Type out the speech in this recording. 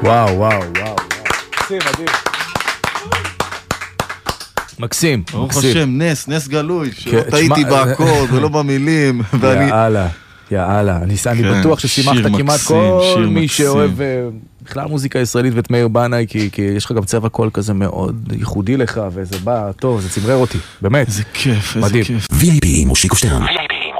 וואו, וואו, וואו. מקסים, מדהים. מקסים, ברוך מקסים. השם, נס גלוי, שלא טעיתי באקורד ולא במילים. יאללה, אני בטוח ששימחת כמעט כל מי שאוהב בכלל מוזיקה ישראלית ואת מאיר בנאי, כי יש לך גם צבע קול כזה מאוד ייחודי לך, וזה בא טוב, זה צמרר אותי, באמת. איזה כיף, איזה מדהים. כיף. VIP מושיקו שטרן.